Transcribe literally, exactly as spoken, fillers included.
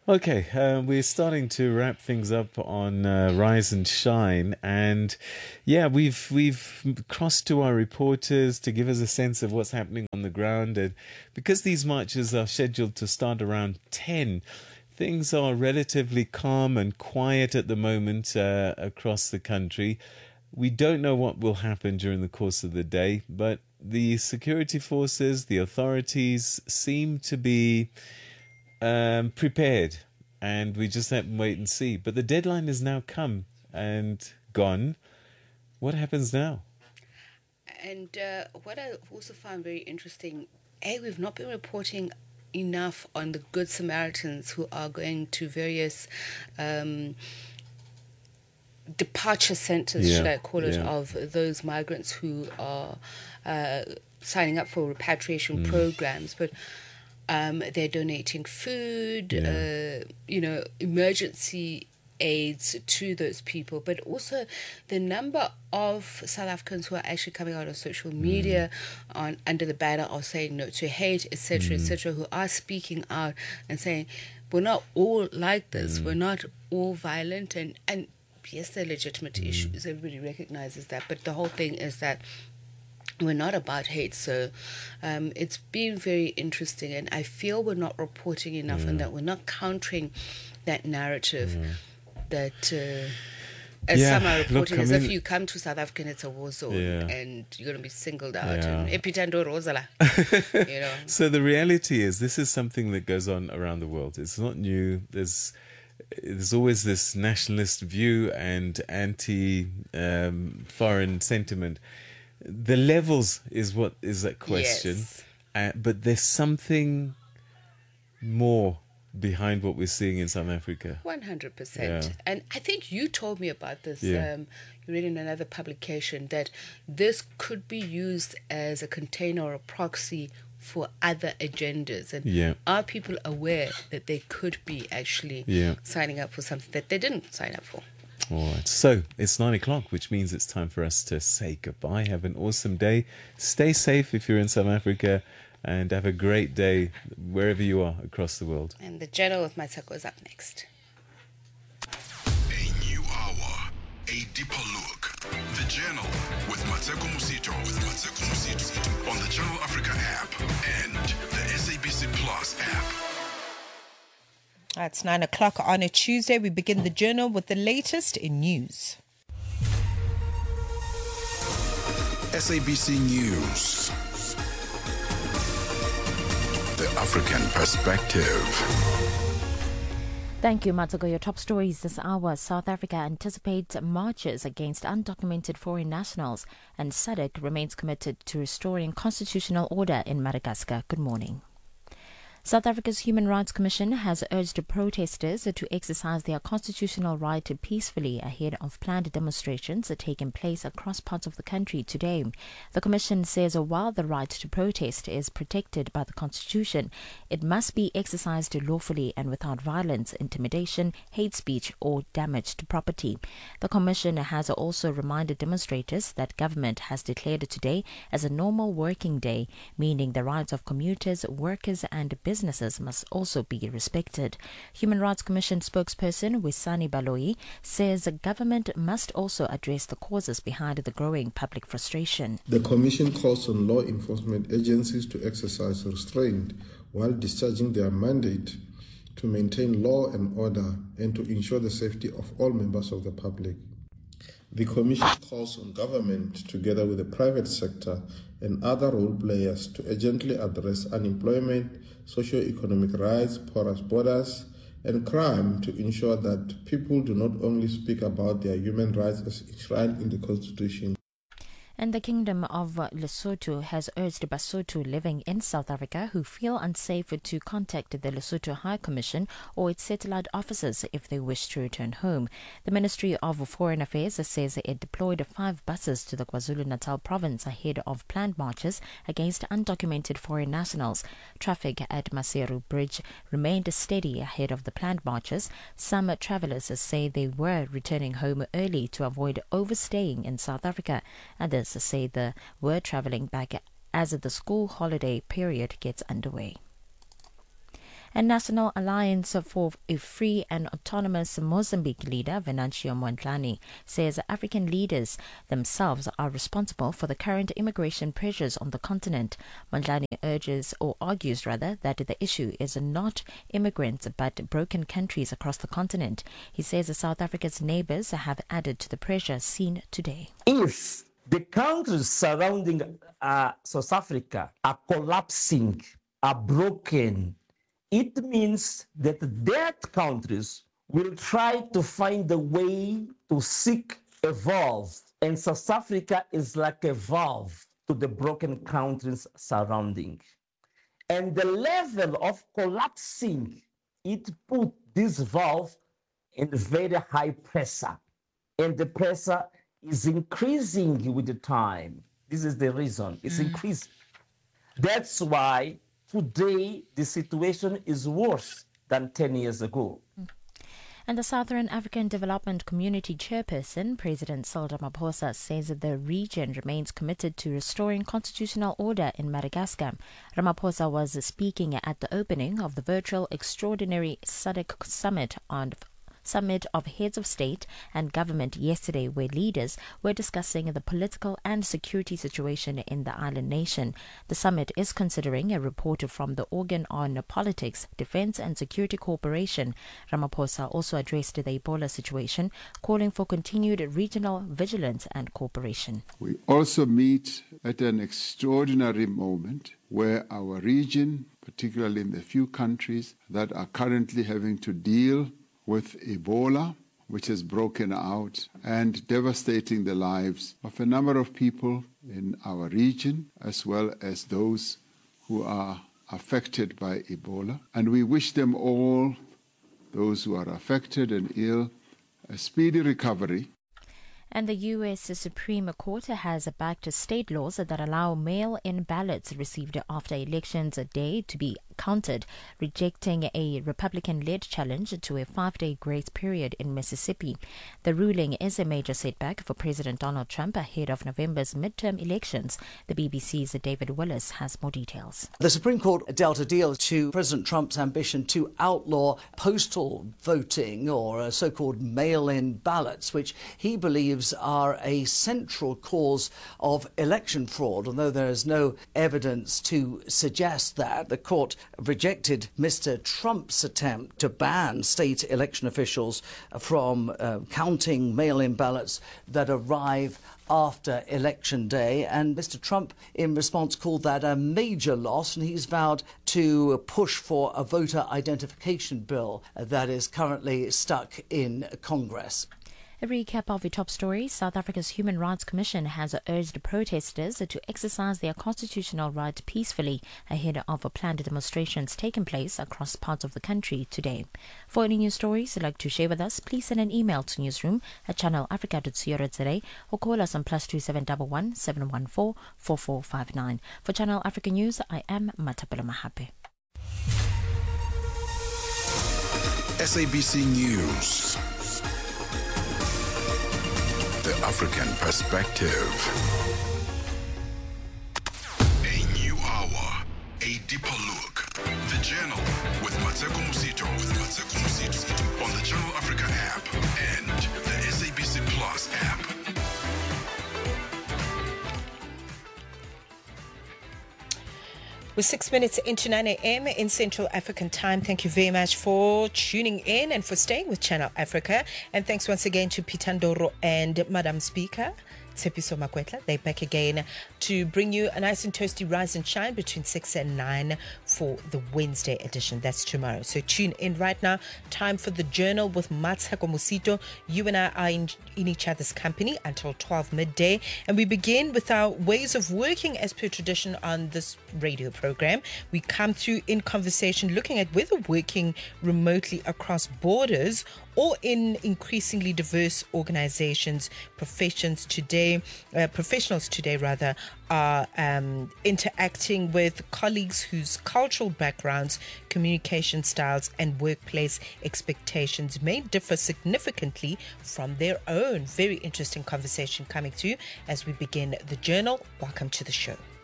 Okay, uh, we're starting to wrap things up on uh, Rise and Shine, and yeah, we've we've crossed to our reporters to give us a sense of what's happening on the ground, and because these marches are scheduled to start around ten, things are relatively calm and quiet at the moment uh, across the country. We don't know what will happen during the course of the day, but the security forces, the authorities seem to be um, prepared, and we just have to wait and see. But the deadline has now come and gone. What happens now? And uh, what I also found very interesting, A, we've not been reporting enough on the Good Samaritans who are going to various um, departure centres, Yeah, should I call it, yeah. of those migrants who are uh, signing up for repatriation Mm. programs. But um, they're donating food, Yeah. uh, you know, emergency aids to those people, but also the number of South Africans who are actually coming out on social media on under the banner of saying no to hate, et cetera, et cetera, who are speaking out and saying we're not all like this, we're not all violent, and and yes, they're legitimate issues. Everybody recognizes that, but the whole thing is that we're not about hate. So um, it's been very interesting, and I feel we're not reporting enough and that we're not countering that narrative that uh, as Yeah, some are look, reporting I as mean- if you come to South Africa and it's a war zone Yeah. and you're going to be singled out Yeah. and epitando rosala, you know. So the reality is, this is something that goes on around the world. It's not new. There's there's always this nationalist view and anti um, foreign sentiment. The levels is what is that question, Yes. uh, but there's something more behind what we're seeing in South Africa. one hundred percent. Yeah. And I think you told me about this. Yeah. Um, you read in another publication that this could be used as a container or a proxy for other agendas. And Yeah. are people aware that they could be actually Yeah. signing up for something that they didn't sign up for? All right. So it's nine o'clock, which means it's time for us to say goodbye. Have an awesome day. Stay safe if you're in South Africa, and have a great day wherever you are across the world. And the Journal with Masako is up next. A new hour, a deeper look. The Journal with Mateko Musito. With Mateko Musito on the Channel Africa app and the S A B C Plus app. It's nine o'clock on a Tuesday. We begin the Journal with the latest in news. S A B C News. The African Perspective. Thank you, Matsuko. Your top stories this hour. South Africa anticipates marches against undocumented foreign nationals, and S A D C remains committed to restoring constitutional order in Madagascar. Good morning. South Africa's Human Rights Commission has urged protesters to exercise their constitutional right peacefully ahead of planned demonstrations taking place across parts of the country today. The Commission says while the right to protest is protected by the Constitution, it must be exercised lawfully and without violence, intimidation, hate speech or damage to property. The Commission has also reminded demonstrators that government has declared today as a normal working day, meaning the rights of commuters, workers and businesses Businesses must also be respected. Human Rights Commission spokesperson Wisani Baloyi says the government must also address the causes behind the growing public frustration. The Commission calls on law enforcement agencies to exercise restraint while discharging their mandate to maintain law and order and to ensure the safety of all members of the public. The Commission calls on government, together with the private sector and other role players, to urgently address unemployment, socio-economic rights, porous borders, and crime to ensure that people do not only speak about their human rights as enshrined in the Constitution. And the Kingdom of Lesotho has urged Basotho living in South Africa who feel unsafe to contact the Lesotho High Commission or its satellite offices if they wish to return home. The Ministry of Foreign Affairs says it deployed five buses to the KwaZulu-Natal province ahead of planned marches against undocumented foreign nationals. Traffic at Maseru Bridge remained steady ahead of the planned marches. Some travellers say they were returning home early to avoid overstaying in South Africa. Others say they were travelling back as the school holiday period gets underway. And National Alliance for a Free and Autonomous Mozambique leader Venancio Mondlane says African leaders themselves are responsible for the current immigration pressures on the continent. Mondlane urges, or argues rather, that the issue is not immigrants but broken countries across the continent. He says South Africa's neighbours have added to the pressure seen today. If the countries surrounding uh, South Africa are collapsing, are broken, it means that that countries will try to find a way to seek a valve. And South Africa is like a valve to the broken countries surrounding. And the level of collapsing, it put this valve in very high pressure. And the pressure is increasing with the time. This is the reason. It's mm. increasing. That's why today the situation is worse than ten years ago. Mm. And the Southern African Development Community Chairperson, President Cyril Ramaphosa, says that the region remains committed to restoring constitutional order in Madagascar. Ramaphosa was speaking at the opening of the virtual extraordinary S A D C summit on Summit of Heads of State and Government yesterday, where leaders were discussing the political and security situation in the island nation. The summit is considering a report from the Organ on Politics, Defence and Security Cooperation. Ramaphosa also addressed the Ebola situation, calling for continued regional vigilance and cooperation. We also meet at an extraordinary moment where our region, particularly in the few countries that are currently having to deal with Ebola, which has broken out and devastating the lives of a number of people in our region, as well as those who are affected by Ebola. And we wish them all, those who are affected and ill, a speedy recovery. And the U S Supreme Court has backed state laws that allow mail-in ballots received after elections day to be counted, rejecting a Republican-led challenge to a five-day grace period in Mississippi. The ruling is a major setback for President Donald Trump ahead of November's midterm elections. The B B C's David Willis has more details. The Supreme Court dealt a deal to President Trump's ambition to outlaw postal voting, or so-called mail-in ballots, which he believes are a central cause of election fraud, although there is no evidence to suggest that. The court rejected Mister Trump's attempt to ban state election officials from uh, counting mail-in ballots that arrive after Election Day, and Mister Trump in response called that a major loss, and he's vowed to push for a voter identification bill that is currently stuck in Congress. A recap of the top stories. South Africa's Human Rights Commission has urged protesters to exercise their constitutional right peacefully ahead of planned demonstrations taking place across parts of the country today. For any news stories you'd like to share with us, please send an email to newsroom at channel africa dot co dot za or call us on plus two seven one one seven one four four four five nine. For Channel Africa News, I am Matapela Mahape. S A B C News. The African Perspective. A new hour, a deeper look. The Journal with Mateko Musito, with Mateko Musito on the Channel Africa app and the S A B C Plus app. We're six minutes into nine a.m. in Central African time. Thank you very much for tuning in and for staying with Channel Africa. And thanks once again to Pitandoro and Madam Speaker, Tshepiso Makwetla. They're back again to bring you a nice and toasty rise and shine between six and nine for the Wednesday edition. That's tomorrow. So tune in right now. Time for the Journal with Mateko Musito. You and I are in, in each other's company until twelve midday. And we begin with our ways of working as per tradition on this radio program. We come through in conversation looking at whether working remotely across borders or in increasingly diverse organizations, professions today, uh, professionals today rather, are um, interacting with colleagues whose cultural backgrounds, communication styles and workplace expectations may differ significantly from their own. Very interesting conversation coming through as we begin the Journal. Welcome to the show.